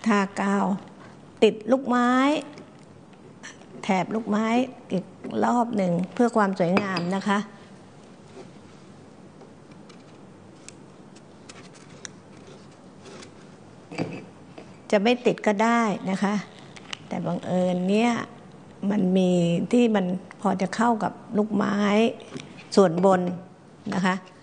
ากาวติดลูกไม้แถบลูกไม้อีกรอบหนึ่งเพื่อความสวยงามนะคะจะไม่ติดก็ได้นะคะแต่บังเอิญเนี่ยมันมีที่มันพอจะเข้ากับลูกไม้ส่วนบนนะคะ